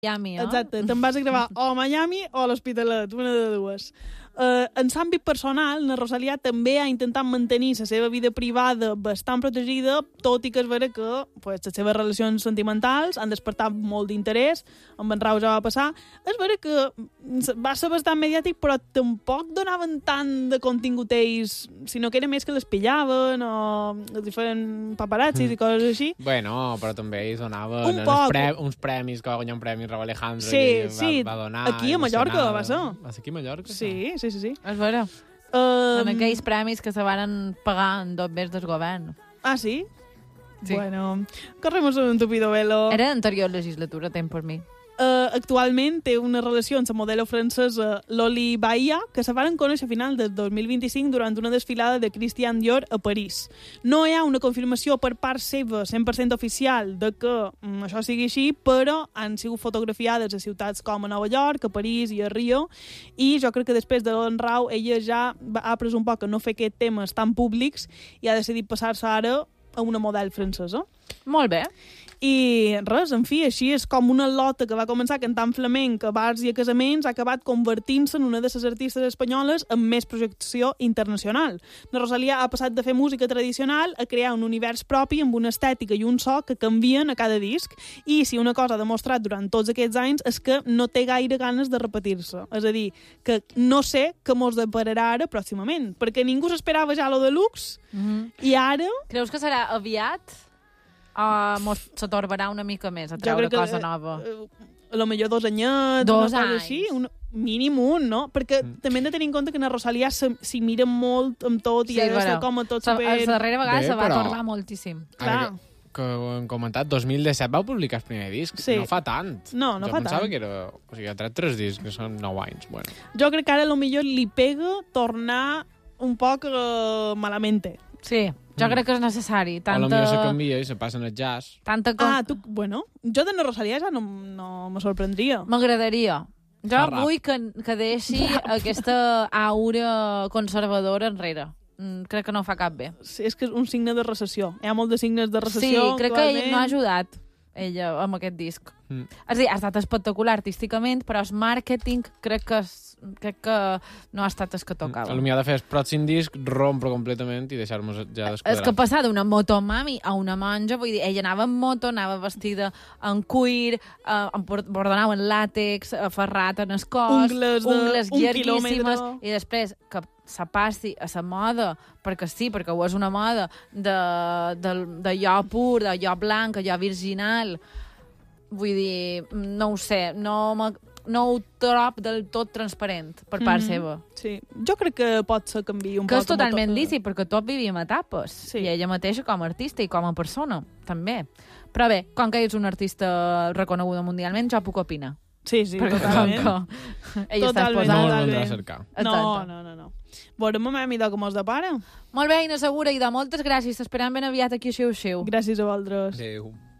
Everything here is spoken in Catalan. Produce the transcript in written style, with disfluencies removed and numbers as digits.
Miami, no? Exacte, te'n vas a gravar o a Miami o a l'Hospitalet, una de dues. En l'àmbit personal, la Rosalia també ha intentat mantenir la seva vida privada bastant protegida, tot i que és vera que les seves relacions sentimentals han despertat molt d'interès. Amb en Rau ja va passar. És vera que va ser bastant mediàtic, però tampoc donaven tant de contingut ells, sinó que era més que les pillaven o els diferents paparazzis i coses així. Bueno, però també ells donaven uns premis, que va guanyar un premi Raúl Alejandro, sí, va donar... Aquí a Mallorca va ser. Va ser aquí a Mallorca? Sí. És vera. En aquells premis que se varen pagar en 2 mesos del govern. Ah, sí? Sí. Bueno, corremos un tupido velo. Era l'anterior legislatura, ten per mi. Actualment té una relació amb la modelo francesa Loli Bahia, que se varen conèixer a final del 2025 durant una desfilada de Christian Dior a París. No hi ha una confirmació per part seva 100% oficial de que això sigui així, però han sigut fotografiades a ciutats com a Nova York, a París i a Rio, i jo crec que després de l'Enrau ella ja ha pres un poc a no fer aquests temes tan públics i ha decidit passar-se ara a una model francesa. Molt bé. I res, en fi, així és com una lota que va començar cantant flamenc a bars i a casaments ha acabat convertint-se en una de les artistes espanyoles amb més projecció internacional. La Rosalia ha passat de fer música tradicional a crear un univers propi amb una estètica i un so que canvien a cada disc, i si una cosa ha demostrat durant tots aquests anys és que no té gaire ganes de repetir-se. És a dir, que no sé què mos depararà ara pròximament, perquè ningú s'esperava ja lo deluxe, i ara... Creus que serà aviat? Se torbarà una mica més a treure cosa nova. A lo millor 2 anyets, 2 anys. Així, mínim un, no? Perquè també hem de tenir en compte que na Rosalia s'hi mira molt amb tot i ha de ser com a tot super... La darrera vegada se va tornar moltíssim. Clar. Que ho hem comentat, 2017 vau publicar el primer disc. Sí. No fa tant. No fa tant. Jo pensava que era... O sigui, ha tret 3 discs, que són 9 anys. Bueno. Jo crec que ara a lo millor li pega tornar un poc malamente. Sí, jo crec que és necessari. O potser se canvia i se passen al jazz. Bueno, jo de la Rosalia ja no me sorprendria. M'agradaria. Jo vull que deixi aquesta aura conservadora enrere. Crec que no fa cap bé. Sí, és que és un signe de recessió. Hi ha molts de signes de recessió. Sí, crec que ell no ha ajudat, ella, amb aquest disc. És a dir, ha estat espectacular artísticament, però el màrqueting crec que no ha estat el que tocava. El millor de fer el pròxim disc, rompre completament i deixar-nos ja desquadrar. És que passar d'una motomami a una monja, vull dir, ella anava en moto, anava vestida en cuir, bordonava en làtex, ferrat en el cos, ungles llarguíssimes, i després que se passi a la moda, perquè sí, perquè ho és una moda, d'allò pur, d'allò blanc, allò virginal. Vull dir, no ho sé, no ho trob del tot transparent per part seva. Sí, jo crec que pot ser canvi un poc. Que és totalment lícit, perquè tots vivíem etapes. Sí. I ella mateixa com a artista i com a persona, també. Però bé, com que és una artista reconeguda mundialment, jo puc opinar. Sí, totalment. Ella està exposada. No el voldrà cercar. No. Veurem a mi com es depara. Molt bé, Ina Segura, i de moltes gràcies. T'esperem ben aviat aquí a Xiu-Xiu. Gràcies a vosaltres. Adéu.